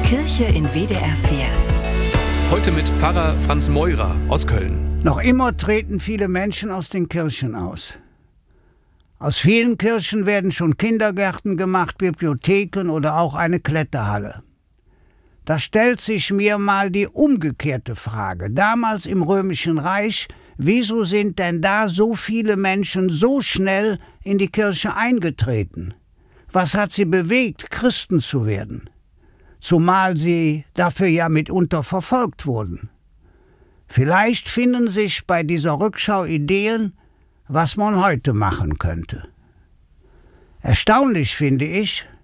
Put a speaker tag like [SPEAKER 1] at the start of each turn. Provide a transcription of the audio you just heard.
[SPEAKER 1] Kirche in WDR 4.
[SPEAKER 2] Heute mit Pfarrer Franz Meurer aus Köln.
[SPEAKER 3] Noch immer treten viele Menschen aus den Kirchen aus. Aus vielen Kirchen werden schon Kindergärten gemacht, Bibliotheken oder auch eine Kletterhalle. Da stellt sich mir mal die umgekehrte Frage. Damals im Römischen Reich, wieso sind denn da so viele Menschen so schnell in die Kirche eingetreten? Was hat sie bewegt, Christen zu werden? Zumal sie dafür ja mitunter verfolgt wurden. Vielleicht finden sich bei dieser Rückschau Ideen, was man heute machen könnte. Erstaunlich finde ich,